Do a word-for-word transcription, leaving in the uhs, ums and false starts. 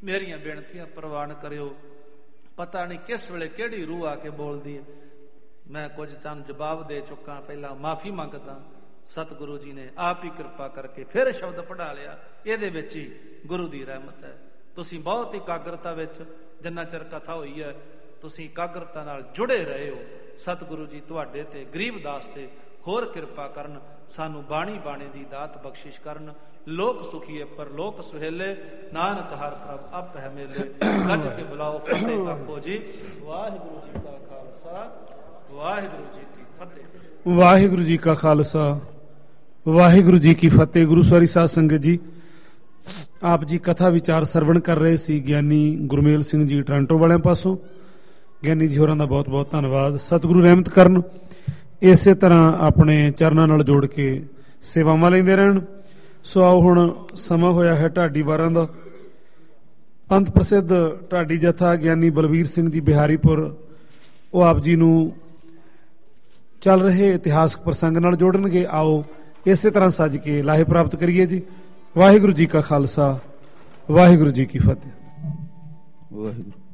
ਮੇਰੀਆਂ ਬੇਨਤੀਆਂ ਪ੍ਰਵਾਨ ਕਰਿਓ। ਪਤਾ ਨਹੀਂ ਕਿਸ ਵੇਲੇ ਕਿਹੜੀ ਰੂਹ ਆ ਕੇ ਬੋਲਦੀ ਹੈ। ਮੈਂ ਕੁਝ ਤੁਹਾਨੂੰ ਜਵਾਬ ਦੇ ਚੁੱਕਾ, ਪਹਿਲਾਂ ਮਾਫੀ ਮੰਗਦਾ। ਸਤਿਗੁਰੂ ਜੀ ਨੇ ਆਪ ਹੀ ਕਿਰਪਾ ਕਰਕੇ ਫਿਰ ਸ਼ਬਦ ਪੜ੍ਹਾ ਲਿਆ। ਇਹਦੇ ਵਿੱਚ ਹੀ ਗੁਰੂ ਦੀ ਰਹਿਮਤ ਹੈ। ਤੁਸੀਂ ਬਹੁਤ ਹੀ ਇਕਾਗਰਤਾ ਵਿੱਚ, ਜਿੰਨਾ ਚਿਰ ਕਥਾ ਹੋਈ ਹੈ, ਤੁਸੀਂ ਇਕਾਗਰਤਾ ਨਾਲ ਜੁੜੇ ਰਹੇ ਹੋ। ਸਤਿਗੁਰੂ ਜੀ ਤੁਹਾਡੇ ਤੇ, ਗਰੀਬਦਾਸ ਤੇ ਹੋਰ ਕਿਰਪਾ ਕਰਨ, ਸਾਨੂੰ ਬਾਣੀ ਬਾਣੇ ਦੀ ਦਾਤ ਬਖਸ਼ਿਸ਼ ਕਰਨ। ਲੋਕ ਸੁਖੀਏ ਪਰ ਲੋਕ ਸੁਹੇਲੇ, ਨਾਨਕ ਹਰ ਪ੍ਰਭ ਆਪ ਹੈ ਮੇਲੇ। ਗੱਜ ਕੇ ਬੁਲਾਓ ਫਤਿਹ ਆਖੋ ਜੀ। ਵਾਹਿਗੁਰੂ ਜੀ ਕਾ ਖਾਲਸਾ, ਵਾਹਿਗੁਰੂ ਜੀ ਕੀ ਫਤਿਹ। ਵਾਹਿਗੁਰੂ ਜੀ ਕਾ ਖਾਲਸਾ, ਵਾਹਿਗੁਰੂ ਜੀ ਕੀ ਫਤਿਹ। ਗੁਰੂ ਸਵਾਰੀ ਸਾਧ ਸੰਗਤ ਜੀ, ਆਪ ਜੀ ਕਥਾ ਵਿਚਾਰ ਸਰਵਣ ਕਰ ਰਹੇ ਸੀ ਗਿਆਨੀ ਗੁਰਮੇਲ ਸਿੰਘ ਜੀ ਟਰਾਂਟੋ ਵਾਲਿਆਂ ਪਾਸੋਂ। ਗਿਆਨੀ ਜੀ ਹੋਰਾਂ ਦਾ ਬਹੁਤ ਬਹੁਤ ਧੰਨਵਾਦ। ਸਤਿਗੁਰੂ ਰਹਿਮਤ ਕਰਨ, ਇਸੇ ਤਰ੍ਹਾਂ ਆਪਣੇ ਚਰਨਾਂ ਨਾਲ ਜੋੜ ਕੇ ਸੇਵਾਵਾਂ ਲੈਂਦੇ ਰਹਿਣ। ਸੋ ਆਓ ਹੁਣ ਸਮਾਂ ਹੋਇਆ ਹੈ ਢਾਡੀ ਵਾਰਾਂ ਦਾ। ਪੰਥ ਪ੍ਰਸਿੱਧ ਢਾਡੀ ਜਥਾ ਗਿਆਨੀ ਬਲਵੀਰ ਸਿੰਘ ਜੀ ਬਿਹਾਰੀਪੁਰ, ਉਹ ਆਪ ਜੀ ਨੂੰ ਚੱਲ ਰਹੇ ਇਤਿਹਾਸਕ ਪ੍ਰਸੰਗ ਨਾਲ ਜੋੜਨਗੇ। ਆਓ ਇਸੇ ਤਰ੍ਹਾਂ ਸੱਜ ਕੇ ਲਾਹੇ ਪ੍ਰਾਪਤ ਕਰੀਏ ਜੀ। ਵਾਹਿਗੁਰੂ ਜੀ ਕਾ ਖਾਲਸਾ, ਵਾਹਿਗੁਰੂ ਜੀ ਕੀ ਫਤਿਹ। ਵਾਹਿਗੁਰੂ।